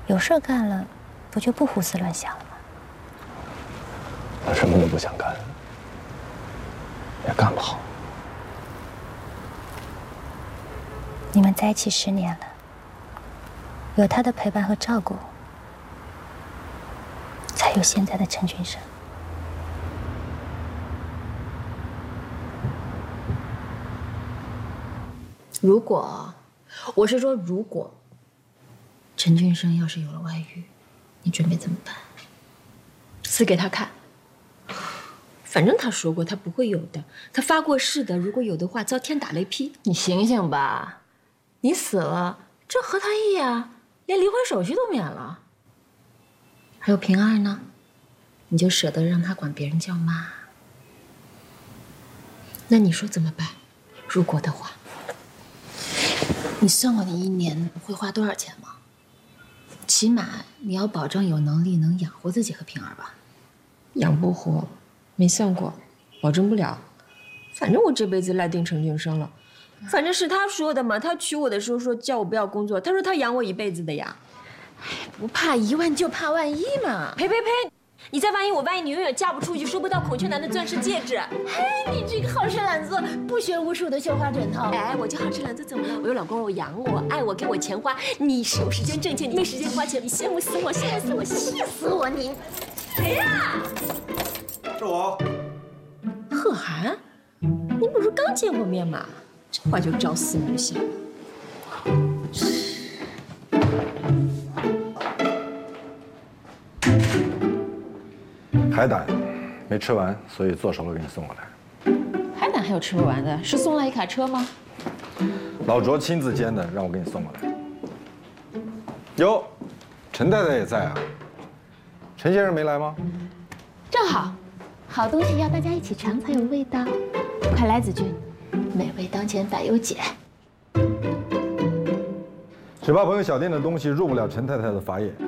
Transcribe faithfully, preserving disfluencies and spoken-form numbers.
有事干了，不就不胡思乱想了吗？ 我什么都不想干，也干不好。 你们在一起十年了，有他的陪伴和照顾，才有现在的陈俊生。 如果，我是说如果，陈俊生要是有了外遇，你准备怎么办？死给他看。反正他说过他不会有的，他发过誓的，如果有的话，遭天打雷劈。你醒醒吧，你死了，这和他一样，连离婚手续都免了。还有平儿呢，你就舍得让他管别人叫妈？那你说怎么办？如果的话，你算过你一年会花多少钱吗？起码你要保证有能力能养活自己和平儿吧。 养不活，没算过，保证不了。反正我这辈子赖定陈俊生了，反正是他说的嘛。他娶我的时候说叫我不要工作，他说他养我一辈子的呀。 不怕一万就怕万一嘛。 呸呸呸！你再万一我万一你永远嫁不出去，收不到孔雀男的钻石戒指。 嘿，你这个好吃懒做、不学无术的绣花枕头。 哎，我就好吃懒做怎么了？我有老公，我养我，爱我，给我钱花。你是有时间挣钱，你没时间花钱，你羡慕死我，羡慕死我，气死我你！谁呀？ 是我。 贺涵，你不是刚见过面吗？这话就朝思暮想。 海胆没吃完，所以做熟了给你送过来。 海胆还有吃不完的，是送来一卡车吗？ 老卓亲自煎的，让我给你送过来。哟，陈太太也在啊？陈先生没来吗？ 正好，好东西要大家一起尝才有味道。快来，子君，美味当前，百忧解。 只怕朋友小店的东西入不了陈太太的法眼。